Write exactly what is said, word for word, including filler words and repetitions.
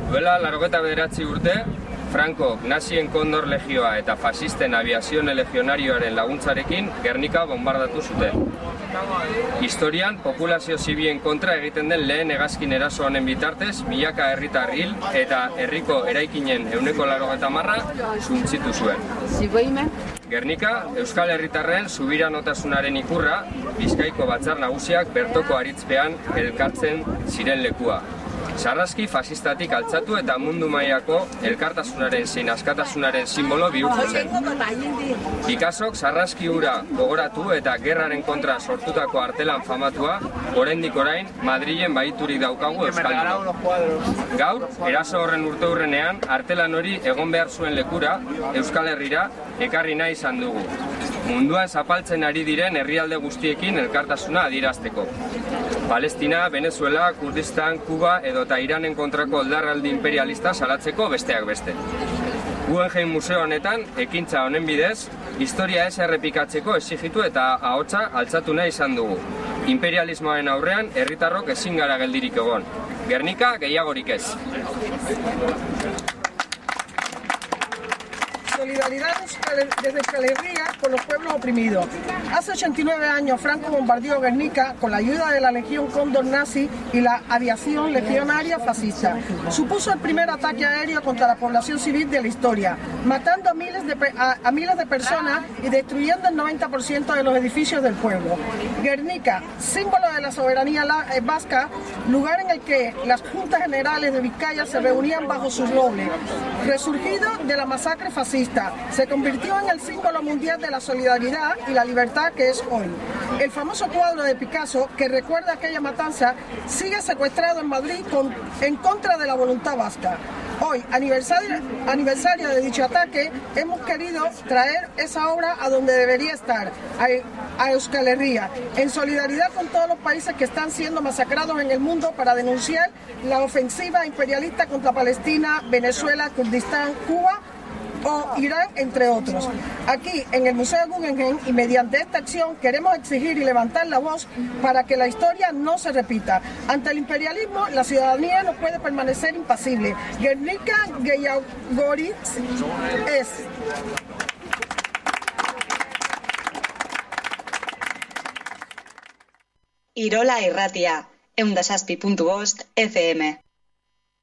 Duela laurogeita bederatzi urte, Franco nazien kondor legioa eta fasisten aviazione legionarioaren laguntzarekin Gernika bombardatu zuten. Historian, populazio zibien kontra egiten den lehen hegazkin eraso honen bitartez, milaka herritar hil eta herriko eraikinen ehuneko laurogeita hamarra suntsitu zuen. Gernika, Euskal Herritarren subiranotasunaren ikurra, Bizkaiko batzar nagusiak bertoko aritzpean elkartzen ziren lekua. Sarraski fasistatik altzatu eta mundu mailako elkartasunaren zein askatasunaren simbolo bihurtu zen. Picassok sarraski hura gogoratu eta gerraren kontra sortutako artelan famatua, oraindik orain Madrilen bahiturik daukagu euskaldunok. Gaur, eraso horren urteurrenean, artelan hori egon behar zuen lekura, Euskal Herrira, ekarri nahi izan dugu. Munduan zapaltzen ari diren herrialde guztiekin elkartasuna adierazteko. Palestina, Venezuela, Kurdistan, Kuba edota Iranen kontrako oldarraldi imperialista salatzeko besteak beste. Guggenheim Museo honetan, ekintza honen bidez, historia ez errepikatzeko exigitu eta ahotsa altzatu nahi izan dugu. Imperialismoaren aurrean, herritarrok ezin gara geldirik egon. Gernika gehiagorik ez. Solidaridad desde Euskal Herria con los pueblos oprimidos. Hace ochenta y nueve años Franco bombardeó Guernica con la ayuda de la Legión Cóndor nazi y la aviación legionaria fascista. Supuso el primer ataque aéreo contra la población civil de la historia, matando a miles de, a, a miles de personas y destruyendo el noventa por ciento de los edificios del pueblo. Guernica, símbolo de la soberanía vasca, lugar en el que las juntas generales de Vizcaya se reunían bajo sus robles, resurgido de la masacre fascista, se convirtió en el símbolo mundial de la solidaridad y la libertad que es hoy. El famoso cuadro de Picasso, que recuerda aquella matanza, sigue secuestrado en Madrid con, en contra de la voluntad vasca. Hoy, aniversario, aniversario de dicho ataque, hemos querido traer esa obra a donde debería estar, a, a Euskal Herria, en solidaridad con todos los países que están siendo masacrados en el mundo para denunciar la ofensiva imperialista contra Palestina, Venezuela, Kurdistán, Cuba o Irán, entre otros. Aquí, en el Museo Guggenheim, y mediante esta acción, queremos exigir y levantar la voz para que la historia no se repita. Ante el imperialismo, la ciudadanía no puede permanecer impasible. Gernika gehiagoritz ez. Irola Irratia, ehun eta zazpi puntu bost F M.